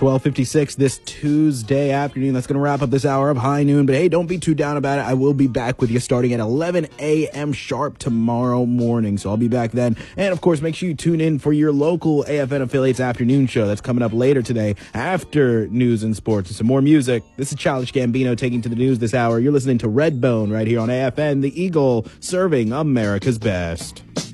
12:56 this Tuesday afternoon. That's going to wrap up this hour of High Noon. But hey, don't be too down about it. I will be back with you starting at 11 a.m. sharp tomorrow morning. So I'll be back then. And of course, make sure you tune in for your local AFN affiliates afternoon show that's coming up later today after news and sports and some more music. This is Childish Gambino taking to the news this hour. You're listening to Redbone right here on AFN, the Eagle, serving America's best.